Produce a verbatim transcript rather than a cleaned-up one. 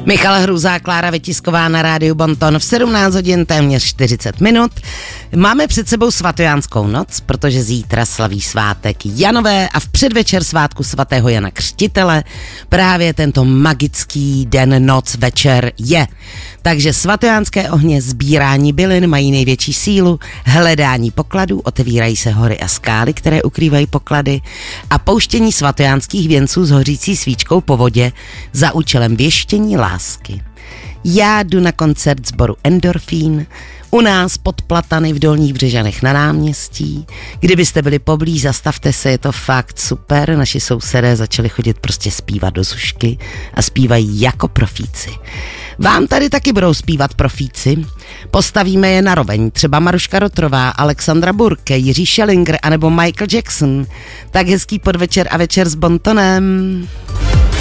Michal Hruzá, Klára Vytisková na rádiu Bonton v sedmnáct hodin téměř čtyřicet minut. Máme před sebou svatojánskou noc, protože zítra slaví svátek Janové a v předvečer svátku svatého Jana Křtitele právě tento magický den, noc, večer je. Takže svatojánské ohně, sbírání bylin mají největší sílu, hledání pokladů, otevírají se hory a skály, které ukrývají poklady a pouštění svatojánských věnců s hořící svíčkou po vodě za účelem věštění lásky. Já jdu na koncert sboru Endorfín, u nás pod Platany v Dolních Břežanech na náměstí. Kdybyste byli poblíž, zastavte se, je to fakt super. Naši sousedé začali chodit prostě zpívat do Zušky a zpívají jako profíci. Vám tady taky budou zpívat profíci. Postavíme je na roveň, třeba Maruška Rotrová, Alexandra Burke, Jiří Schellinger anebo Michael Jackson. Tak hezký podvečer a večer s Bontonem.